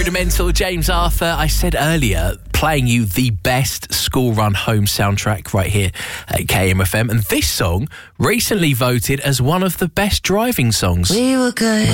Rudimental, James Arthur. I said earlier, playing you the best school run home soundtrack right here at KMFM. And this song recently voted as one of the best driving songs. We were good.